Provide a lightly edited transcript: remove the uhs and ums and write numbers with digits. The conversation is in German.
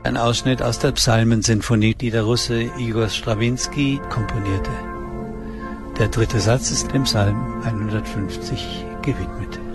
ein Ausschnitt aus der Psalmensinfonie, die der Russe Igor Strawinski komponierte. Der dritte Satz ist dem Psalm 150 gewidmet.